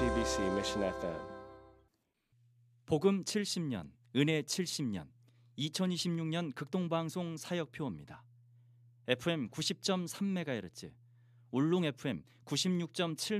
JTBC Mission FM. 복음 70년, 은혜 70년, 2026년 극동방송 사역표입니다. FM 90.3MHz, 울릉 FM 96.7